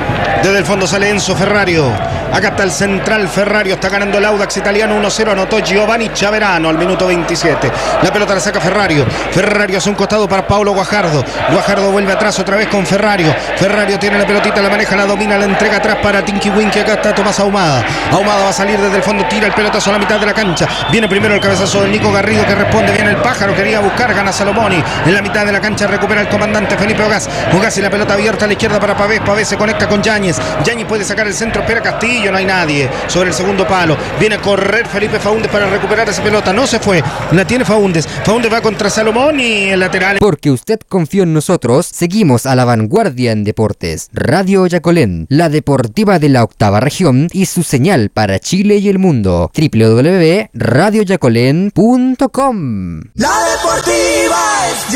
Desde el fondo sale Enzo Ferrario. Acá está el central Ferrario. Está ganando el Audax italiano uno cero. Anotó Giovanni Chaverano al minuto veintisiete. La pelota la saca Ferrario. Ferrario hace un costado para Paulo Guajardo. Guajardo vuelve atrás otra vez con Ferrario. Ferrario tiene la pelotita, la maneja, la domina, la entrega atrás para Tinky Winky. Acá está Tomás Ahumada. Ahumada va a salir desde el fondo. Tira el pelotazo a la mitad de la cancha. Viene primero el cabezazo del Nico Garrido que responde bien el pájaro. Quería buscar, gana Salomoni. En la mitad de la cancha recupera el comandante Felipe Ogaz. Ogaz y la pelota abierta a la izquierda para Pavés. Pavés se conecta con Yáñez. Yáñez puede sacar el centro, espera Castillo, no hay nadie sobre el segundo palo. Viene a correr Felipe Faúndez para recuperar esa pelota. No se fue, la tiene Faúndez. Faúndez va contra Salomón y el lateral. Porque usted confió en nosotros, seguimos a la vanguardia en deportes. Radio Yacolén, la deportiva de la octava región y su señal para Chile y el mundo. doble u doble u doble u punto radio yacolén punto com. La deportiva es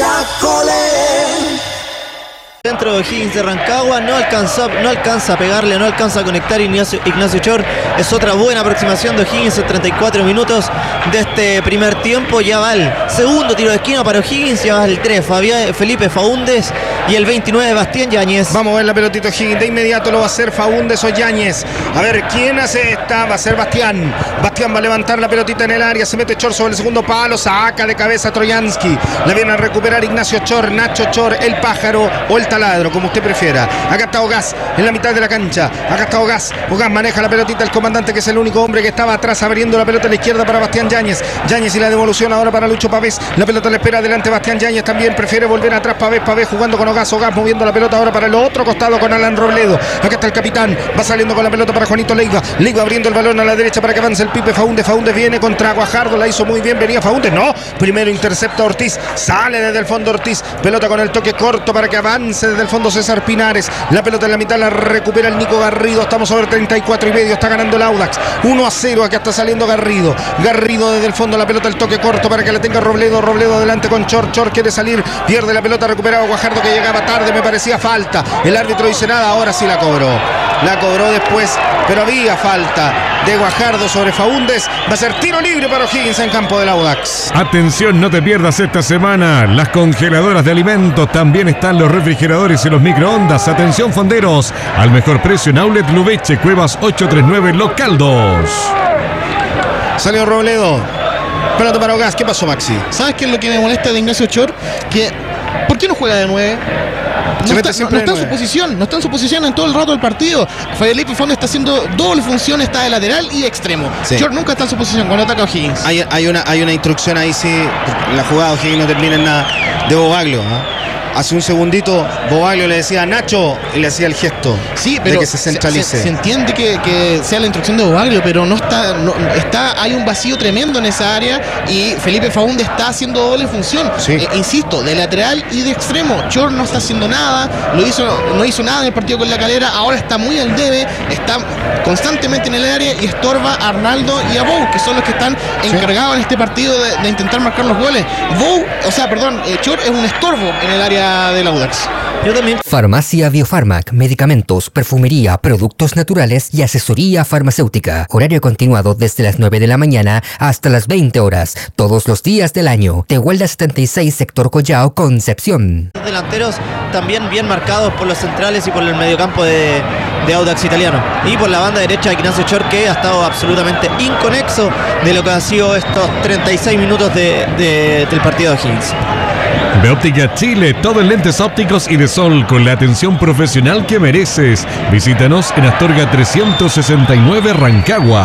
Yacolén. Dentro de O'Higgins de Rancagua no alcanza, no alcanza a pegarle, no alcanza a conectar Ignacio, Ignacio Chor. Es otra buena aproximación de O'Higgins en treinta y cuatro minutos de este primer tiempo. Ya va el segundo tiro de esquina para O'Higgins, ya va el tres Fabián, Felipe Faúndez y el veintinueve Bastián Yáñez. Vamos a ver la pelotita O'Higgins, de inmediato lo va a hacer Faúndez o Yáñez. A ver quién hace esta, va a ser Bastián. Bastián va a levantar la pelotita en el área, se mete Chor sobre el segundo palo, saca de cabeza Troyansky. La viene a recuperar Ignacio Chor, Nacho Chor, el pájaro o el taladro, como usted prefiera. Acá está Ogaz en la mitad de la cancha. Acá está Ogaz. Ogaz maneja la pelotita, el comandante, que es el único hombre que estaba atrás abriendo la pelota a la izquierda para Bastián Yáñez. Yáñez y la devolución ahora para Lucho Pavés. La pelota le espera adelante Bastián Yáñez, también prefiere volver atrás Pavés. Pavés jugando con Ogaz. Ogaz moviendo la pelota ahora para el otro costado con Alan Robledo. Acá está el capitán. Va saliendo con la pelota para Juanito Leiva. Leiva abriendo el balón a la derecha para que avance el Pipe Faúndez. Faúndez viene contra Guajardo. La hizo muy bien. Venía Faúndez. No. Primero intercepta Ortiz. Sale desde el fondo Ortiz. Pelota con el toque corto para que avance desde el fondo César Pinares. La pelota en la mitad la recupera el Nico Garrido. Estamos sobre treinta y cuatro y medio. Está ganando el Audax. uno a cero. Acá está saliendo Garrido. Garrido desde el fondo. La pelota, el toque corto para que la tenga Robledo. Robledo adelante con Chor. Chor quiere salir. Pierde la pelota. Recuperado Guajardo, que llegaba tarde. Me parecía falta. El árbitro dice nada. Ahora sí la cobró. La cobró después, pero había falta de Guajardo sobre Faúndez. Va a ser tiro libre para O'Higgins en campo del Audax. Atención, no te pierdas esta semana las congeladoras de alimentos. También están los refrigeradores y los microondas. Atención, fonderos, al mejor precio en Outlet Lubeche, Cuevas ochocientos treinta y nueve, Los Caldos. Salió Robledo. Pelota para Ogaz. ¿Qué pasó, Maxi? ¿Sabes qué es lo que me molesta de Ignacio Chor? Que ¿por qué no juega de nueve? No está, no, no está en su posición, no está en su posición en todo el rato del partido. Felipe Faúndez está haciendo doble función, está de lateral y de extremo. Sí. Chor nunca está en su posición cuando ataca a O'Higgins. Hay, hay, una, hay una instrucción ahí, sí. La jugada O'Higgins no termina en nada de Bobaglio, ¿eh? Hace un segundito Bobaglio le decía a Nacho y le hacía el gesto, sí, pero de que se centralice. Se, se entiende que, que sea la instrucción de Bobaglio, pero no está, no, está, hay un vacío tremendo en esa área y Felipe Faúndez está haciendo doble función. Sí. Eh, insisto, de lateral y de extremo. Chor no está haciendo nada, lo hizo, no hizo nada en el partido con La Calera, ahora está muy al debe, está constantemente en el área y estorba a Arnaldo y a Bou, que son los que están encargados en este partido de, de intentar marcar los goles. Bou, o sea, perdón, eh, Chor es un estorbo en el área del Audax. Yo también. Farmacia Biofarmac, medicamentos, perfumería, productos naturales y asesoría farmacéutica. Horario continuado desde las nueve de la mañana hasta las veinte horas, todos los días del año. Tehuelda setenta y seis, sector Collao, Concepción. Los delanteros también bien marcados por los centrales y por el mediocampo de, de Audax Italiano. Y por la banda derecha Ignacio Chor, que ha estado absolutamente inconexo de lo que han sido estos treinta y seis minutos de, de, del partido de O'Higgins. De Óptica Chile, todo en lentes ópticos y de sol con la atención profesional que mereces. Visítanos en Astorga trescientos sesenta y nueve, Rancagua.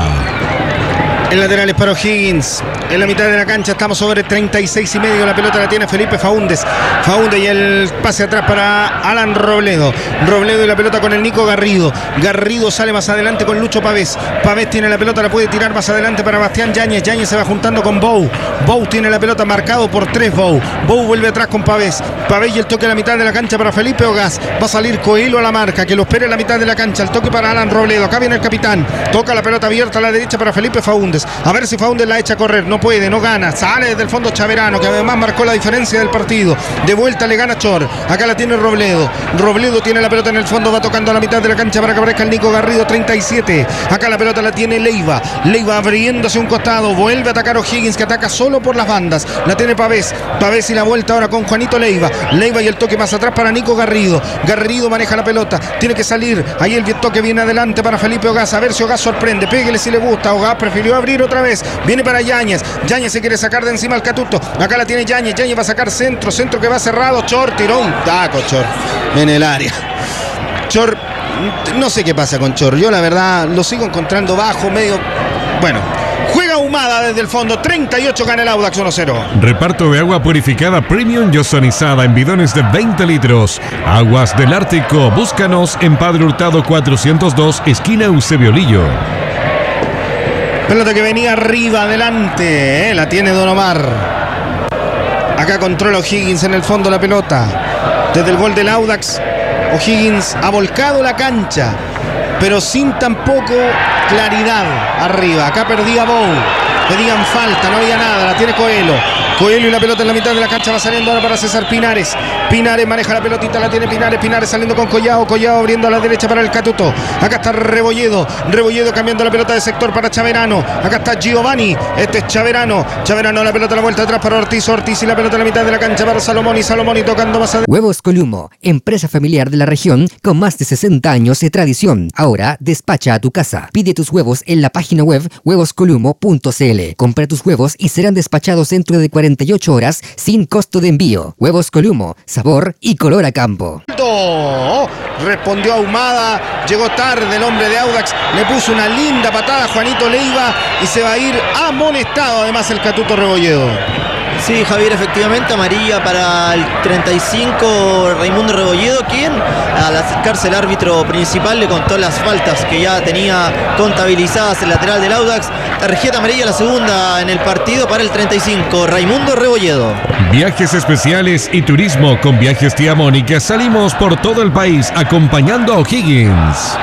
El lateral es para O'Higgins. En la mitad de la cancha estamos sobre treinta y seis y medio. La pelota la tiene Felipe Faúndez. Faúndez y el pase atrás para Alan Robledo. Robledo y la pelota con el Nico Garrido. Garrido sale más adelante con Lucho Pavés. Pavés tiene la pelota, la puede tirar más adelante para Bastián Yáñez. Yáñez se va juntando con Bou. Bou tiene la pelota, marcado por tres Bou. Bou vuelve atrás con Pavés. Pavés y el toque a la mitad de la cancha para Felipe Ogaz. Va a salir Coelho a la marca, que lo espere en la mitad de la cancha. El toque para Alan Robledo. Acá viene el capitán. Toca la pelota abierta a la derecha para Felipe Faúndez. A ver si Faúndez la echa a correr. No no puede, no gana. Sale desde el fondo Chaverano, que además marcó la diferencia del partido. De vuelta le gana Chor. Acá la tiene Robledo. Robledo tiene la pelota en el fondo, va tocando a la mitad de la cancha para que aparezca el Nico Garrido, treinta y siete. Acá la pelota la tiene Leiva. Leiva abriéndose un costado. Vuelve a atacar O'Higgins, que ataca solo por las bandas. La tiene Pavés. Pavés y la vuelta ahora con Juanito Leiva. Leiva y el toque más atrás para Nico Garrido. Garrido maneja la pelota. Tiene que salir. Ahí el toque viene adelante para Felipe Ogaz. A ver si Ogaz sorprende. Péguele si le gusta. Ogaz prefirió abrir otra vez. Viene para Yáñez. Yáñez se quiere sacar de encima al Catuto. Acá la tiene Yáñez. Yáñez va a sacar centro. Centro que va cerrado. Chor tiró un taco, Chor, en el área. Chor, no sé qué pasa con Chor. Yo la verdad lo sigo encontrando bajo, medio... Bueno, juega Ahumada desde el fondo. treinta y ocho gana el Audax uno cero. Reparto de agua purificada premium y ozonizada en bidones de veinte litros. Aguas del Ártico. Búscanos en Padre Hurtado cuatrocientos dos, esquina Eusebio Lillo. Pelota que venía arriba, adelante, ¿eh? La tiene Don Omar. Acá controla O'Higgins en el fondo la pelota. Desde el gol del Audax, O'Higgins ha volcado la cancha, pero sin tampoco claridad arriba. Acá perdía Bou. Pedían falta, no había nada. La tiene Coelho. Coelho y la pelota en la mitad de la cancha. Va saliendo ahora para César Pinares. Pinares maneja la pelotita, la tiene Pinares. Pinares saliendo con Collao. Collao abriendo a la derecha para el Catuto. Acá está Rebolledo. Rebolledo cambiando la pelota de sector para Chaverano. Acá está Giovanni. Este es Chaverano. Chaverano la pelota a la vuelta atrás para Ortiz. Ortiz y la pelota en la mitad de la cancha para Salomón. Y Salomón y tocando más adelante. Huevos Columo, empresa familiar de la región con más de sesenta años de tradición. Ahora despacha a tu casa. Pide tus huevos en la página web huevos columo punto c l. Compra tus huevos y serán despachados dentro de cuarenta y ocho horas sin costo de envío. Huevos Columo, sabor y color a campo. Oh, respondió Ahumada, llegó tarde el hombre de Audax, le puso una linda patada a Juanito Leiva y se va a ir amonestado además el Catuto Rebolledo. Sí, Javier, efectivamente, amarilla para el treinta y cinco Raimundo Rebolledo, quien al acercarse el árbitro principal le contó las faltas que ya tenía contabilizadas el lateral del Audax. Tarjeta amarilla, la segunda en el partido para el treinta y cinco, Raimundo Rebolledo. Viajes especiales y turismo con Viajes Tía Mónica. Salimos por todo el país acompañando a O'Higgins.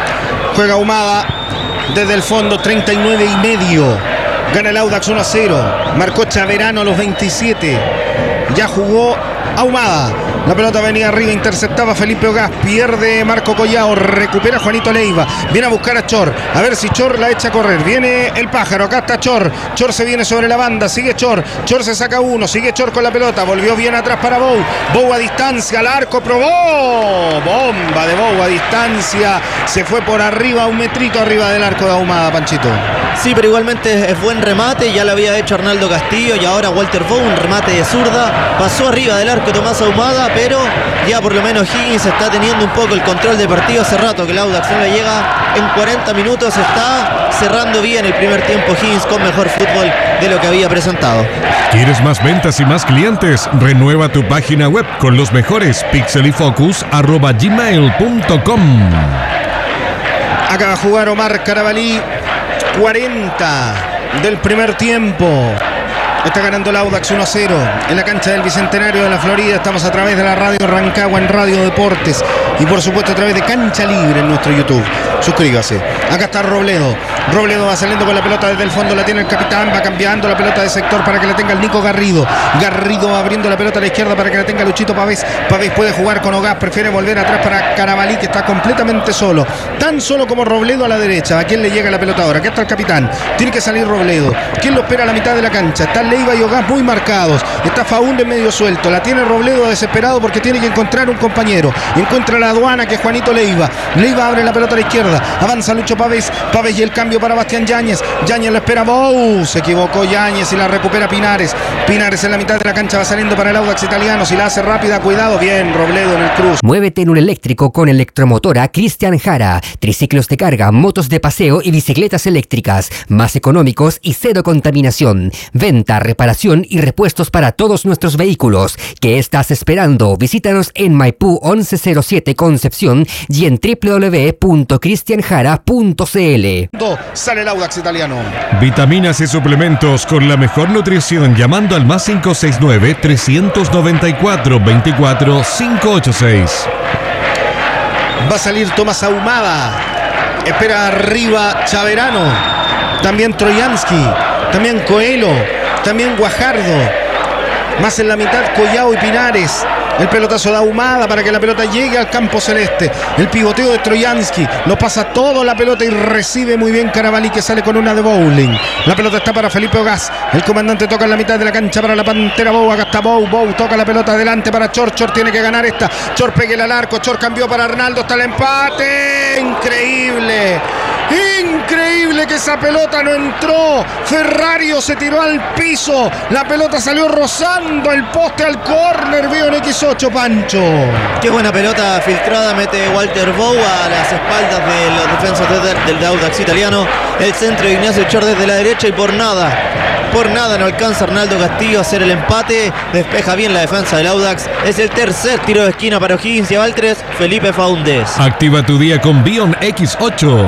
Juega Ahumada desde el fondo, treinta y nueve y medio. Gana el Audax uno a cero. Marcó Chaverano a los veintisiete. Ya jugó Ahumada. La pelota venía arriba, interceptaba Felipe Ogaz. Pierde Marco Collao. Recupera Juanito Leiva. Viene a buscar a Chor. A ver si Chor la echa a correr. Viene el pájaro. Acá está Chor. Chor se viene sobre la banda. Sigue Chor. Chor se saca uno. Sigue Chor con la pelota. Volvió bien atrás para Bou. Bou a distancia. Al arco. Probó. Bomba de Bou a distancia. Se fue por arriba. Un metrito arriba del arco de Ahumada, Panchito. Sí, pero igualmente es buen remate. Ya lo había hecho Arnaldo Castillo y ahora Walter Bou. Un remate de zurda. Pasó arriba del arco Tomás Ahumada, pero ya por lo menos Higgins está teniendo un poco el control del partido. Hace rato que el Audax no le llega. En cuarenta minutos está cerrando bien el primer tiempo Higgins con mejor fútbol de lo que había presentado. ¿Quieres más ventas y más clientes? Renueva tu página web con los mejores pixelifocus arroba gmail punto com. Acaba de jugar Omar Carabalí. cuarenta del primer tiempo. Está ganando el Audax uno a cero en la cancha del Bicentenario de la Florida. Estamos a través de la radio Rancagua en Radio Deportes y por supuesto a través de Cancha Libre en nuestro YouTube. Suscríbase. Acá está Robledo. Robledo va saliendo con la pelota desde el fondo. La tiene el capitán. Va cambiando la pelota de sector para que la tenga el Nico Garrido. Garrido va abriendo la pelota a la izquierda para que la tenga Luchito Pavés. Pavés puede jugar con Ogaz. Prefiere volver atrás para Carabalí, que está completamente solo. Tan solo como Robledo a la derecha. ¿A quién le llega la pelota ahora? Aquí está el capitán. Tiene que salir Robledo. ¿Quién lo espera a la mitad de la cancha? Está Leiva y Ogaz muy marcados. Está Faúndez medio suelto. La tiene Robledo desesperado porque tiene que encontrar un compañero. Encuentra la aduana, que es Juanito Leiva. Leiva abre la pelota a la izquierda. Avanza Lucho Pavés. Pavés y el cambio para Bastián Yáñez. Yáñez la espera. Bou. Se equivocó Yáñez y la recupera Pinares. Pinares en la mitad de la cancha va saliendo para el Audax italiano. Si la hace rápida, cuidado. Bien, Robledo en el cruz. Muévete en un eléctrico con Electromotora Cristian Jara. Triciclos de carga, motos de paseo y bicicletas eléctricas. Más económicos y cero contaminación. Venta, reparación y repuestos para todos nuestros vehículos. ¿Qué estás esperando? Visítanos en Maipú once cero siete Concepción y en w w w punto cristian jara punto c l. Sale el Audax italiano. Vitaminas y suplementos con la mejor nutrición llamando al más cinco seis nueve, tres nueve cuatro, dos cuatro cinco ocho seis. Va a salir Tomás Ahumada. Espera arriba Chaverano. También Troyansky. también Coelho, también Guajardo, más en la mitad Collao y Pinares. El pelotazo de Ahumada para que la pelota llegue al campo celeste. El pivoteo de Trojansky. Lo pasa todo la pelota y recibe muy bien Carabalí, que sale con una de bowling. La pelota está para Felipe Ogaz. El comandante toca en la mitad de la cancha para la Pantera Bou. Acá está Bou. Bou toca la pelota adelante para Chor. Chor tiene que ganar esta. Chor pegue al arco. Chor cambió para Arnaldo. Está el empate. Increíble. Increíble que esa pelota no entró. Ferrario se tiró al piso. La pelota salió rozando el poste al córner. Vio en equis ocho, Pancho. Qué buena pelota filtrada mete Walter Bou a las espaldas de los defensores del, del Audax italiano. El centro de Ignacio Chor desde la derecha y por nada, por nada no alcanza Arnaldo Castillo a hacer el empate. Despeja bien la defensa del Audax. Es el tercer tiro de esquina para O'Higgins y Valtres. Felipe Faúndez. Activa tu día con Bion equis ocho.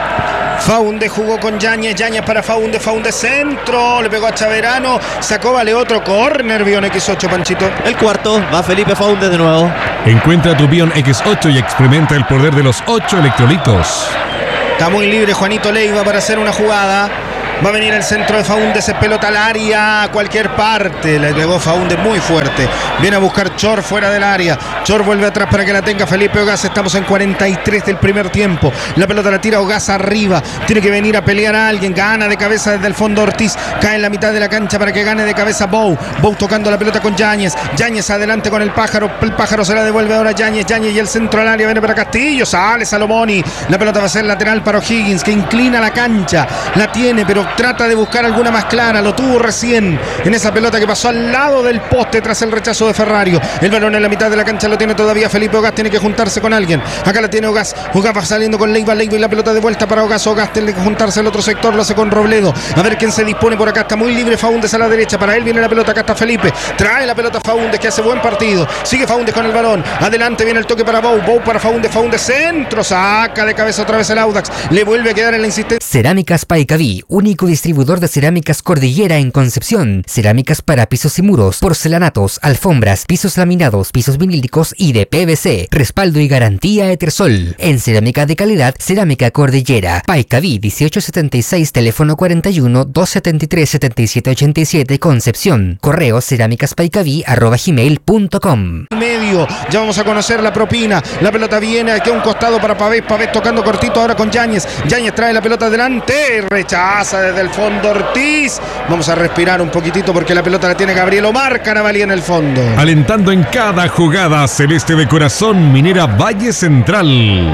Faúndez jugó con Yáñez, Yáñez para Faúndez, Faúndez centro, le pegó a Chaverano, sacó, vale otro córner, Bion equis ocho, Panchito. El cuarto, va Felipe Faúndez de nuevo. Encuentra tu Bion equis ocho y experimenta el poder de los ocho electrolitos. Está muy libre Juanito Leiva para hacer una jugada. Va a venir el centro de Faúndez, es pelota al área, a cualquier parte. Le pegó Faúndez muy fuerte. Viene a buscar Chor fuera del área. Chor vuelve atrás para que la tenga Felipe Ogaz. Estamos en cuarenta y tres del primer tiempo. La pelota la tira Ogaz arriba. Tiene que venir a pelear a alguien. Gana de cabeza desde el fondo Ortiz. Cae en la mitad de la cancha para que gane de cabeza Bou. Bou tocando la pelota con Yáñez. Yáñez adelante con el Pájaro. El Pájaro se la devuelve ahora Yáñez. Yáñez y el centro al área. Viene para Castillo. Sale Salomoni. La pelota va a ser lateral para O'Higgins, que inclina la cancha. La tiene, pero trata de buscar alguna más clara. Lo tuvo recién en esa pelota que pasó al lado del poste tras el rechazo de Ferrario. El balón en la mitad de la cancha lo tiene todavía Felipe Ogaz. Tiene que juntarse con alguien. Acá la tiene Ogaz. Ogaz va saliendo con Leiva. Leiva y la pelota de vuelta para Ogaz. Ogaz tiene que juntarse al otro sector. Lo hace con Robledo. A ver quién se dispone por acá. Está muy libre Faúndez a la derecha. Para él viene la pelota. Acá está Felipe. Trae la pelota Faúndez, que hace buen partido. Sigue Faúndez con el balón. Adelante viene el toque para Bou. Bou para Faúndez. Faúndez centro. Saca de cabeza otra vez el Audax. Le vuelve a quedar en la insistencia. Cerámicas Paicaví, único distribuidor de cerámicas Cordillera en Concepción. Cerámicas para pisos y muros, porcelanatos, alfombras, pisos laminados, pisos vinílicos y de P V C. Respaldo y garantía Etersol. En cerámica de calidad, Cerámica Cordillera. Paicaví dieciocho setenta y seis, teléfono cuarenta y uno, doscientos setenta y tres, setenta y siete ochenta y siete, Concepción. Correo cerámicaspaicaví arroba gmail punto com. Medio, ya vamos a conocer la propina. La pelota viene aquí a un costado para Pavés. Pavés tocando cortito ahora con Yáñez. Yáñez trae la pelota adelante. Rechaza desde el fondo Ortiz. Vamos a respirar un poquitito porque la pelota la tiene Gabriel Omar Carabalí en el fondo. Alentando en cada jugada, Celeste de Corazón, Minera Valle Central.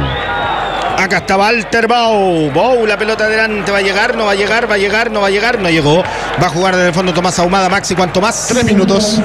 Acá está Walter Bou. Bou, la pelota adelante. Va a llegar, no va a llegar, va a llegar, no va a llegar. No llegó. Va a jugar desde el fondo Tomás Ahumada. Maxi, ¿cuánto más? Tres minutos.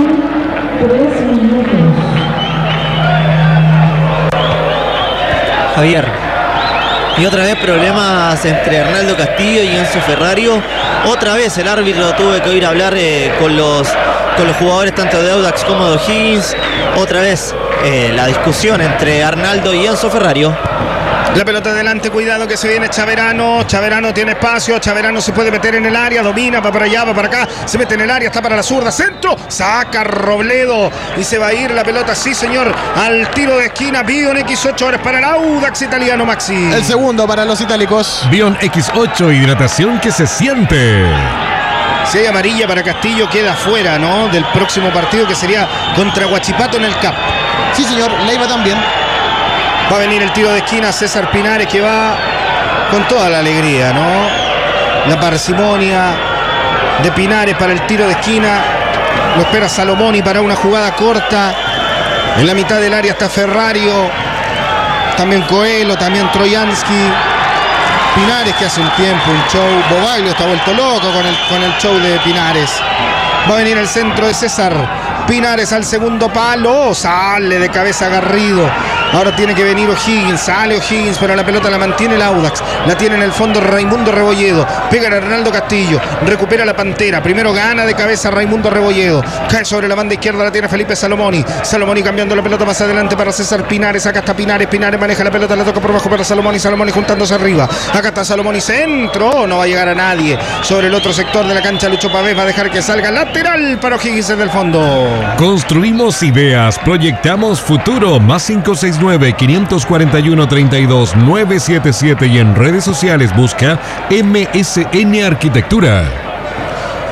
Javier. Y otra vez problemas entre Arnaldo Castillo y Enzo Ferrario. Otra vez el árbitro tuvo que ir a hablar eh, con, los, con los jugadores tanto de Audax como de O'Higgins. Otra vez eh, la discusión entre Arnaldo y Enzo Ferrario. La pelota adelante, cuidado que se viene Chaverano. Chaverano tiene espacio, Chaverano se puede meter en el área, domina, va para allá, va para acá, se mete en el área, está para la zurda, centro, saca Robledo y se va a ir la pelota, sí señor, al tiro de esquina. Bion equis ocho horas para el Audax italiano, Maxi. El segundo para los itálicos. Bion equis ocho, hidratación que se siente. Si hay amarilla para Castillo, queda fuera, ¿no? Del próximo partido que sería contra Huachipato en el C A P. Sí señor, Leiva también. Va a venir el tiro de esquina, César Pinares, que va con toda la alegría, ¿no? La parsimonia de Pinares para el tiro de esquina. Lo espera Salomoni para una jugada corta. En la mitad del área está Ferrario. También Coelho, también Trojansky. Pinares, que hace un tiempo un show. Bobaglio está vuelto loco con el, con el show de Pinares. Va a venir el centro de César Pinares al segundo palo. Sale de cabeza Garrido. Ahora tiene que venir O'Higgins. Sale O'Higgins, pero la pelota la mantiene el Audax. La tiene en el fondo Raimundo Rebolledo. Pega a Arnaldo Castillo. Recupera la Pantera. Primero gana de cabeza Raimundo Rebolledo. Cae sobre la banda izquierda. La tiene Felipe Salomoni. Salomoni cambiando la pelota más adelante para César Pinares. Acá está Pinares. Pinares maneja la pelota. La toca por abajo para Salomoni. Salomoni juntándose arriba. Acá está Salomoni. Centro. No va a llegar a nadie. Sobre el otro sector de la cancha, Lucho Pavés va a dejar que salga lateral para O'Higgins desde el fondo. Construimos ideas, proyectamos futuro. Más cinco seis nueve, cinco cuatro uno, tres dos, nueve siete siete y en redes sociales busca M S N Arquitectura.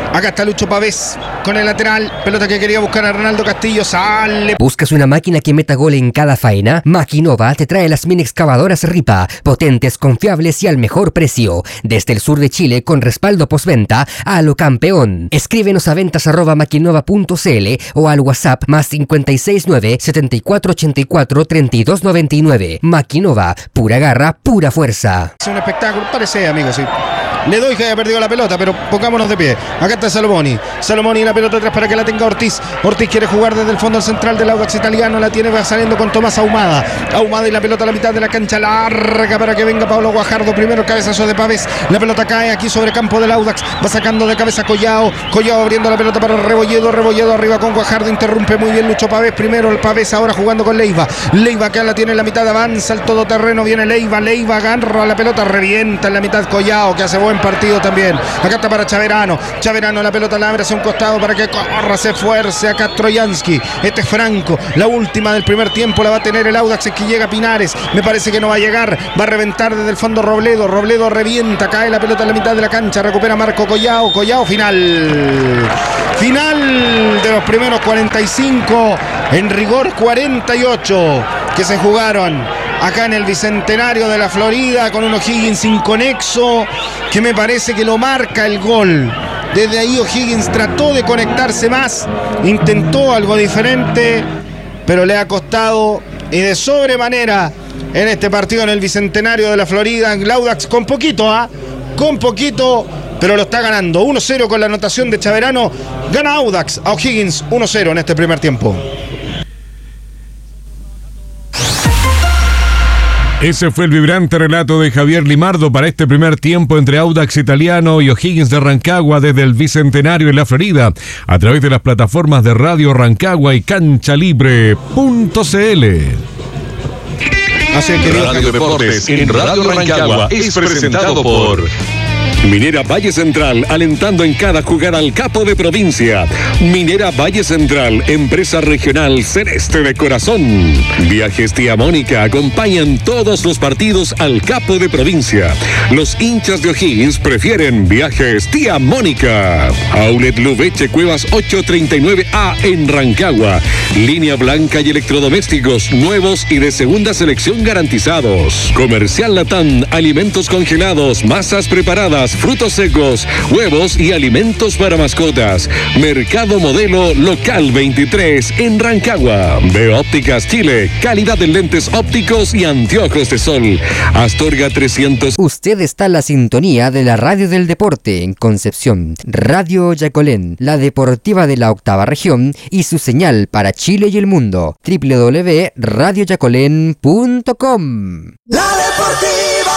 Acá está Lucho Pavés con el lateral. Pelota que quería buscar a Ronaldo Castillo. Sale. ¿Buscas una máquina que meta gol en cada faena? Maquinova te trae las mini excavadoras Ripa, potentes, confiables y al mejor precio. Desde el sur de Chile con respaldo postventa a lo campeón. Escríbenos a ventas arroba maquinova punto cl o al WhatsApp más cinco seis nueve, setenta y cuatro ochenta y cuatro, treinta y dos noventa y nueve. Maquinova, pura garra, pura fuerza. Es un espectáculo, parece, amigos, sí. Le doy que haya perdido la pelota, pero pongámonos de pie. Acá está Salomoni. Salomoni, la pelota atrás para que la tenga Ortiz. Ortiz quiere jugar desde el fondo central del Audax Italiano. La tiene, va saliendo con Tomás Ahumada. Ahumada y la pelota a la mitad de la cancha larga para que venga Pablo Guajardo. Primero cabezazo de Pavés. La pelota cae aquí sobre campo del Audax. Va sacando de cabeza Collao. Collao abriendo la pelota para Rebolledo. Rebolledo arriba con Guajardo. Interrumpe muy bien Lucho Pavés. Primero el Pavés, ahora jugando con Leiva. Leiva acá la tiene en la mitad. Avanza el todoterreno. Viene Leiva. Leiva agarra la pelota. Revienta en la mitad Collao, que hace buen partido también. Acá está para Chaverano. Chaverano la pelota la abre hacia un costado para que corra, se esfuerce acá Troyansky. Este es Franco. La última del primer tiempo la va a tener el Audax. Es que llega Pinares. Me parece que no va a llegar. Va a reventar desde el fondo Robledo. Robledo revienta. Cae la pelota en la mitad de la cancha. Recupera Marco Collao. Collao final. Final de los primeros cuarenta y cinco. En rigor cuarenta y ocho que se jugaron acá en el Bicentenario de la Florida con un O'Higgins inconexo que me parece que lo marca el gol. Desde ahí O'Higgins trató de conectarse más, intentó algo diferente, pero le ha costado y de sobremanera en este partido en el Bicentenario de la Florida. En Audax con poquito, ¿ah? ¿eh? Con poquito, pero lo está ganando. uno cero con la anotación de Chaverano. Gana Audax a O'Higgins uno cero en este primer tiempo. Ese fue el vibrante relato de Javier Limardo para este primer tiempo entre Audax Italiano y O'Higgins de Rancagua desde el Bicentenario en la Florida, a través de las plataformas de Radio Rancagua y cancha libre punto cl. Así que Radio Deportes en Radio Rancagua es presentado por Minera Valle Central, alentando en cada jugada al capo de provincia. Minera Valle Central, empresa regional celeste de corazón. Viajes Tía Mónica acompañan todos los partidos al capo de provincia. Los hinchas de O'Higgins prefieren Viajes Tía Mónica. Outlet Lubeche Cuevas ochocientos treinta y nueve A en Rancagua. Línea blanca y electrodomésticos nuevos y de segunda selección garantizados. Comercial Latán, alimentos congelados, masas preparadas, frutos secos, huevos y alimentos para mascotas. Mercado Modelo Local veintitrés en Rancagua. Veo Ópticas Chile, calidad en lentes ópticos y anteojos de sol. Astorga trescientos. Usted está en la sintonía de la Radio del Deporte en Concepción. Radio Yacolén, la deportiva de la octava región y su señal para Chile y el mundo. doble u doble u doble u punto radio yacolén punto com. La Deportiva.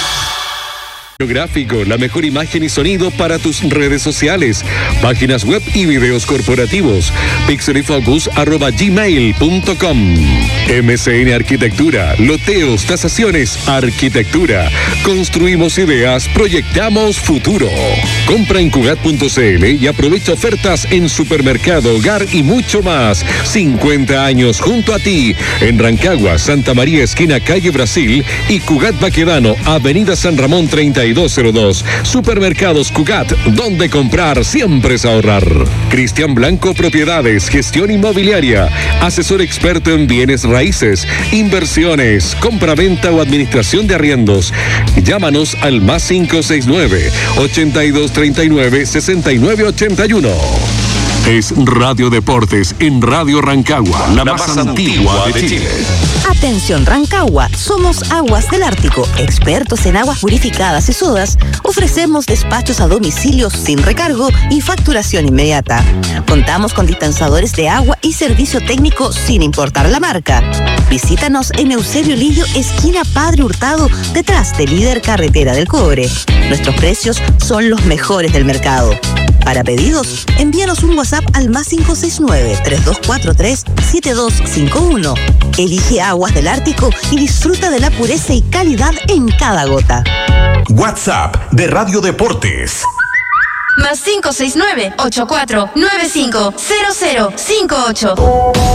Gráfico, la mejor imagen y sonido para tus redes sociales, páginas web y videos corporativos. pixelyfocus arroba gmail punto com. M C N Arquitectura, loteos, tasaciones, arquitectura. Construimos ideas, proyectamos futuro. Compra en cugat punto cl y aprovecha ofertas en supermercado, hogar y mucho más. cincuenta años junto a ti en Rancagua, Santa María, esquina calle Brasil y Cugat Baquedano, avenida San Ramón treinta y dos cero dos. Supermercados Cugat, donde comprar siempre es ahorrar. Cristian Blanco Propiedades, gestión inmobiliaria, asesor experto en bienes raíces, inversiones, compraventa o administración de arriendos. Llámanos al más cinco seis nueve, ochenta y dos treinta y nueve, sesenta y nueve ochenta y uno. Es Radio Deportes en Radio Rancagua, la, la más, más antigua de Chile. Atención Rancagua, somos Aguas del Ártico, expertos en aguas purificadas y sodas. Ofrecemos despachos a domicilio sin recargo y facturación inmediata. Contamos con dispensadores de agua y servicio técnico sin importar la marca. Visítanos en Eusebio Lillo, esquina Padre Hurtado, detrás de Líder Carretera del Cobre. Nuestros precios son los mejores del mercado. Para pedidos, envíanos un WhatsApp al más cinco seis nueve, tres dos cuatro tres, siete dos cinco uno. Elige Aguas del Ártico y disfruta de la pureza y calidad en cada gota. WhatsApp de Radio Deportes. Más cinco seis nueve, ocho cuatro nueve cinco cero cero cinco ocho.